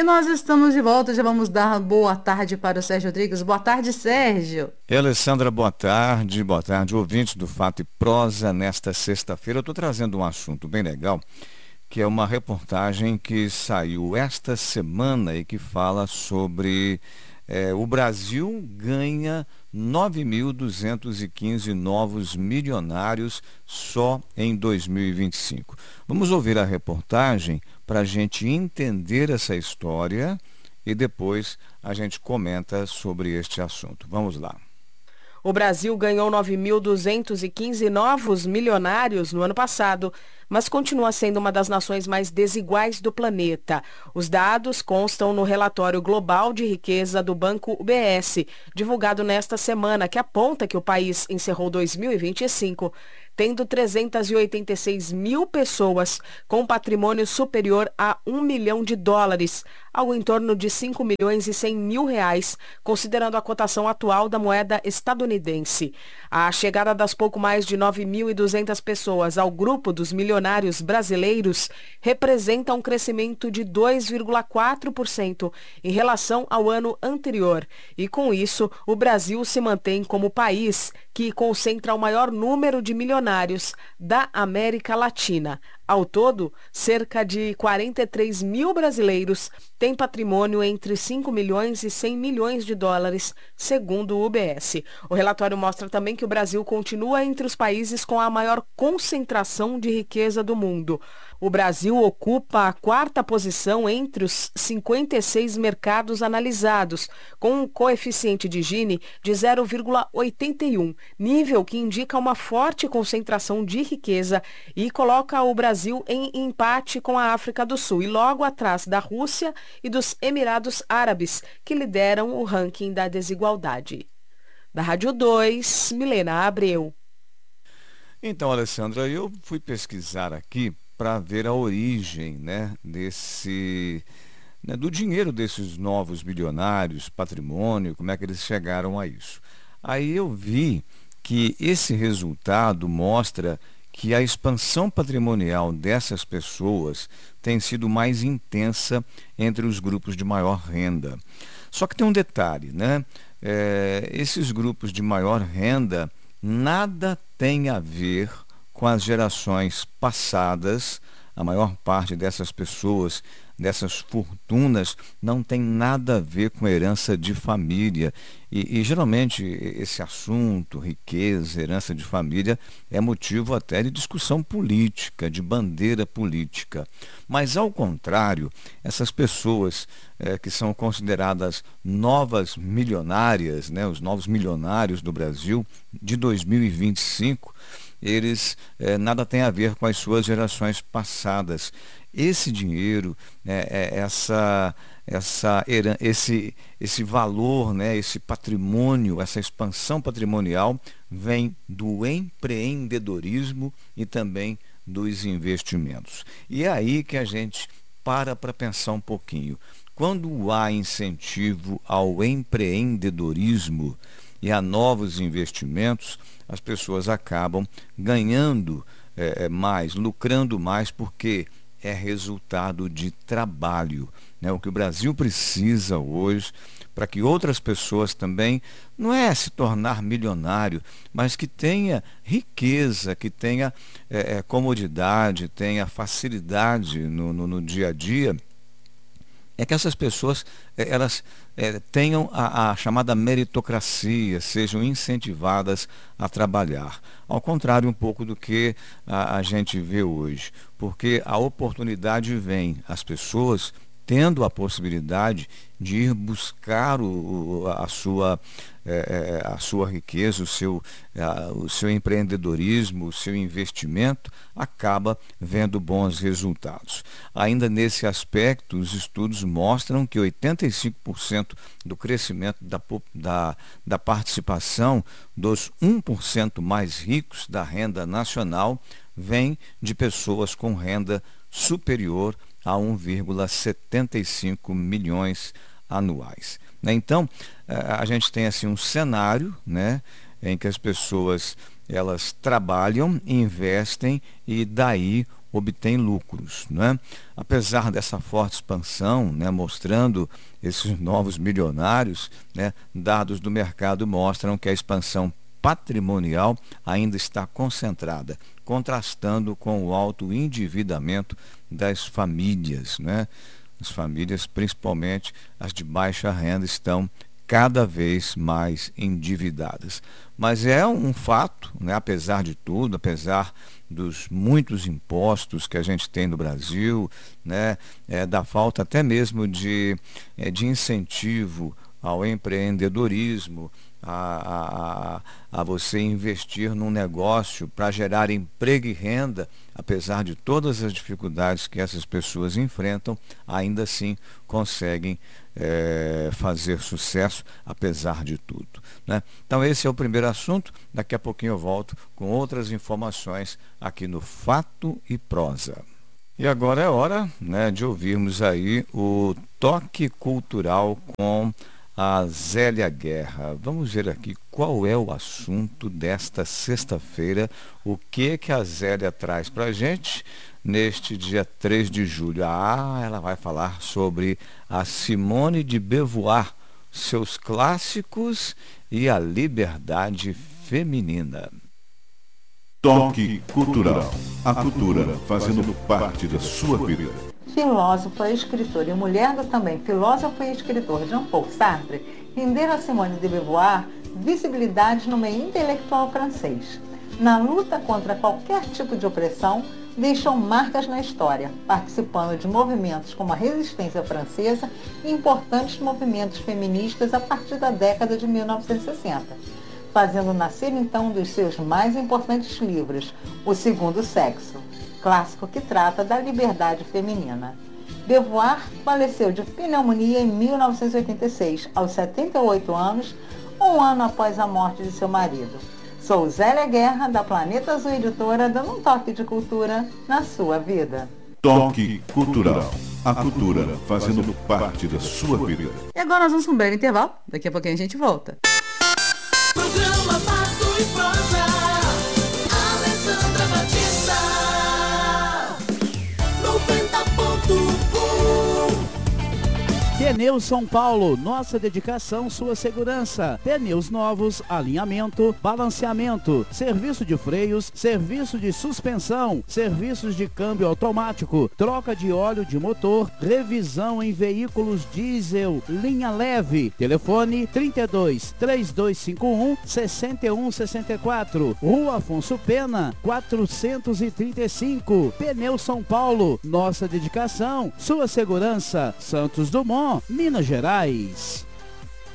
E nós estamos de volta, já vamos dar boa tarde para o Sérgio Rodrigues. Boa tarde, Sérgio. Alessandra, boa tarde, ouvintes do Fato e Prosa. Nesta sexta-feira eu estou trazendo um assunto bem legal, que é uma reportagem que saiu esta semana e que fala sobre o Brasil ganha 9.215 novos milionários só em 2025. Vamos ouvir a reportagem para a gente entender essa história e depois a gente comenta sobre este assunto. Vamos lá. O Brasil ganhou 9.215 novos milionários no ano passado, mas continua sendo uma das nações mais desiguais do planeta. Os dados constam no relatório global de riqueza do Banco UBS, divulgado nesta semana, que aponta que o país encerrou 2025 tendo 386 mil pessoas com patrimônio superior a US$ 1 milhão, algo em torno de 5 milhões e 100 mil reais, considerando a cotação atual da moeda estadunidense. A chegada das pouco mais de 9.200 pessoas ao grupo dos milionários brasileiros representa um crescimento de 2,4% em relação ao ano anterior. E com isso, o Brasil se mantém como o país que concentra o maior número de milionários da América Latina. Ao todo, cerca de 43 mil brasileiros têm patrimônio entre 5 milhões e 100 milhões de dólares, segundo o UBS. O relatório mostra também que o Brasil continua entre os países com a maior concentração de riqueza do mundo. O Brasil ocupa a quarta posição entre os 56 mercados analisados, com um coeficiente de Gini de 0,81, nível que indica uma forte concentração de riqueza e coloca o Brasil em empate com a África do Sul e logo atrás da Rússia e dos Emirados Árabes, que lideram o ranking da desigualdade. Da Rádio 2, Milena Abreu. Então, Alessandra, eu fui pesquisar aqui para ver a origem, do dinheiro desses novos bilionários, patrimônio, como é que eles chegaram a isso. Aí eu vi que esse resultado mostra que a expansão patrimonial dessas pessoas tem sido mais intensa entre os grupos de maior renda. Só que tem um detalhe, esses grupos de maior renda nada tem a ver com as gerações passadas. A maior parte dessas pessoas, dessas fortunas, não tem nada a ver com herança de família. E geralmente esse assunto, riqueza, herança de família, é motivo até de discussão política, de bandeira política. Mas, ao contrário, essas pessoas que são consideradas novas milionárias, os novos milionários do Brasil de 2025, eles nada tem a ver com as suas gerações passadas. Esse dinheiro, esse valor, esse patrimônio, essa expansão patrimonial vem do empreendedorismo e também dos investimentos. E é aí que a gente para pensar um pouquinho. Quando há incentivo ao empreendedorismo e a novos investimentos, as pessoas acabam ganhando mais, lucrando mais, porque é resultado de trabalho. O que o Brasil precisa hoje, para que outras pessoas também, não é se tornar milionário, mas que tenha riqueza, que tenha comodidade, tenha facilidade no dia a dia, é que essas pessoas elas tenham a chamada meritocracia, sejam incentivadas a trabalhar. Ao contrário um pouco do que a gente vê hoje, porque a oportunidade vem, as pessoas tendo a possibilidade de ir buscar a sua riqueza, o seu empreendedorismo, o seu investimento, acaba vendo bons resultados. Ainda nesse aspecto, os estudos mostram que 85% do crescimento da participação dos 1% mais ricos da renda nacional vem de pessoas com renda superior a 1,75 milhões anuais. Então, a gente tem assim um cenário, em que as pessoas elas trabalham, investem e daí obtém lucros, né? Apesar dessa forte expansão, né, mostrando esses novos milionários, né, dados do mercado mostram que a expansão patrimonial ainda está concentrada, contrastando com o alto endividamento das famílias, né? As famílias, principalmente as de baixa renda, estão cada vez mais endividadas. Mas é um fato, né, apesar de tudo, apesar dos muitos impostos que a gente tem no Brasil, né, da falta até mesmo de incentivo ao empreendedorismo, a você investir num negócio para gerar emprego e renda, apesar de todas as dificuldades que essas pessoas enfrentam, ainda assim conseguem fazer sucesso, apesar de tudo, né? Então esse é o primeiro assunto. Daqui a pouquinho eu volto com outras informações aqui no Fato e Prosa. E agora é hora, né, de ouvirmos aí o toque cultural com a Zélia Guerra. Vamos ver aqui qual é o assunto desta sexta-feira, o que a Zélia traz para a gente neste dia 3 de julho. Ela vai falar sobre a Simone de Beauvoir, seus clássicos e a liberdade feminina. Toque cultural. A cultura fazendo parte da sua vida. Filósofa, escritora e mulher do também filósofo e escritor Jean-Paul Sartre renderam a Simone de Beauvoir visibilidade no meio intelectual francês. Na luta contra qualquer tipo de opressão, deixou marcas na história, participando de movimentos como a Resistência Francesa e importantes movimentos feministas a partir da década de 1960, fazendo nascer então um dos seus mais importantes livros, O Segundo Sexo, clássico que trata da liberdade feminina. Beauvoir faleceu de pneumonia em 1986, aos 78 anos, um ano após a morte de seu marido. Sou Zélia Guerra, da Planeta Azul Editora, dando um toque de cultura na sua vida. Toque cultural. A cultura fazendo parte da sua vida. E agora nós vamos para um breve intervalo. Daqui a pouquinho a gente volta. Programa Fato e Prosa. Alessandra Batista. 90.1. Pneus São Paulo, nossa dedicação, sua segurança. Pneus novos, alinhamento, balanceamento, serviço de freios, serviço de suspensão, serviços de câmbio automático, troca de óleo de motor, revisão em veículos diesel, linha leve. Telefone 32 3251 6164. Rua Afonso Pena, 435. Pneus São Paulo, nossa dedicação, sua segurança. Santos Dumont, Minas Gerais.